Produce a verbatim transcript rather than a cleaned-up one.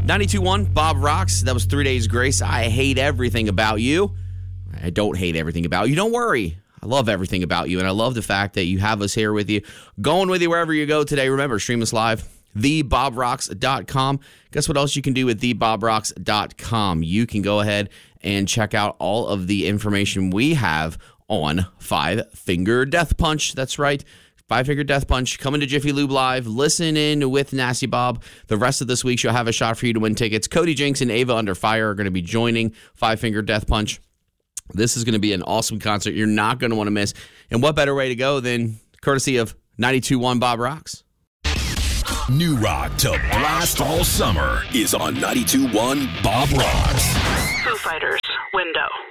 ninety-two point one, Bob Rocks. That was Three Days Grace. I hate everything about you. I don't hate everything about you. Don't worry. I love everything about you, and I love the fact that you have us here with you, going with you wherever you go today. Remember, stream us live, the bob rocks dot com. Guess what else you can do with the bob rocks dot com? You can go ahead and check out all of the information we have on Five Finger Death Punch. That's right. Five Finger Death Punch, coming to Jiffy Lube Live. Listen in with Nasty Bob. The rest of this week, she'll have a shot for you to win tickets. Cody Jinks and Ava Under Fire are going to be joining Five Finger Death Punch. This is going to be an awesome concert you're not going to want to miss. And what better way to go than courtesy of ninety-two point one Bob Rocks? New rock to blast all summer is on ninety-two point one Bob Rocks. Foo Fighters, Window.